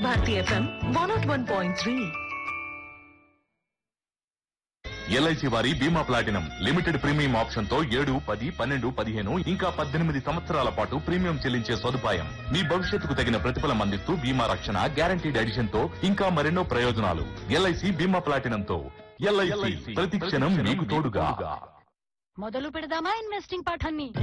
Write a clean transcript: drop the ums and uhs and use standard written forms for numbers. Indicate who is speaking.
Speaker 1: Bharati FM 101.3.
Speaker 2: LIC వారి బీమా platinum limited premium option తో 7, 10, 12, 15 ఇంకా 18 సంవత్సరాల పాటు ప్రీమియం చెల్లించే సదుపాయం. మీ భవిష్యత్తుకు తగిన ప్రతిఫలం అందిస్తూ బీమా రక్షణ, గ్యారంటీడ్ ఎడిషన్ తో ఇంకా మరెన్నో ప్రయోజనాలు. ఎల్ఐసి బీమా ప్లాటినం తో. ఎల్ఐసి ప్రతి క్షణం మీకు తోడుగా.
Speaker 3: మొదలు పెడదామా ఇన్వెస్టింగ్ పాఠాన్ని?